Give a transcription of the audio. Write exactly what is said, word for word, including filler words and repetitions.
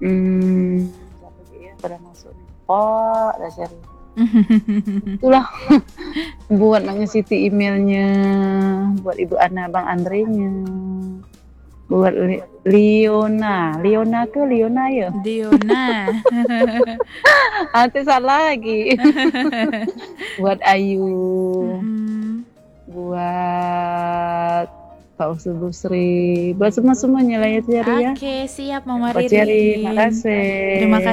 Hmm, siapa lagi ya pada masuk nih? Oh, ada cari. Itulah buat nanya Siti emailnya, buat Ibu Ana, Bang Andre-nya, buat Li- Liona, Liona ke Liona ya? Diona. Nanti salah lagi. Buat Ayu, Mm-mm. buat Pak Usul Busri, buat semua semuanya lah ya Ceri ya. Oke, siap Mama Buat Ceri, Ririn. makasih. Terima kasih.